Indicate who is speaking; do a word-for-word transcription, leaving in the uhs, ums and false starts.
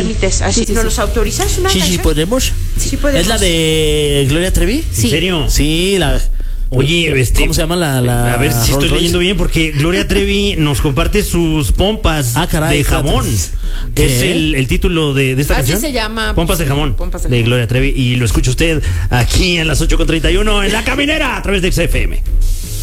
Speaker 1: permites, así
Speaker 2: Sí, sí,
Speaker 1: nos
Speaker 2: sí.
Speaker 1: los autorizas una
Speaker 3: Sí, sí,
Speaker 1: canción?
Speaker 3: podemos.
Speaker 1: Sí, podemos.
Speaker 3: ¿Es la de Gloria Trevi?
Speaker 2: Sí.
Speaker 4: ¿En serio?
Speaker 3: Sí, la.
Speaker 4: Oye, este,
Speaker 3: ¿Cómo se llama la, la
Speaker 4: a ver si
Speaker 3: Rolls
Speaker 4: estoy
Speaker 3: Royce?
Speaker 4: leyendo bien, porque Gloria Trevi nos comparte sus pompas
Speaker 3: Ah, caray,
Speaker 4: de jamón.
Speaker 3: ¿qué?
Speaker 4: Es el, el título de, de esta
Speaker 1: Así
Speaker 4: canción.
Speaker 1: se llama.
Speaker 4: Pompas de jamón.
Speaker 1: Pompas de
Speaker 4: de
Speaker 1: jamón.
Speaker 4: Gloria Trevi. Y lo escucha usted aquí en las ocho con treinta y uno en La Caminera a través de X F M.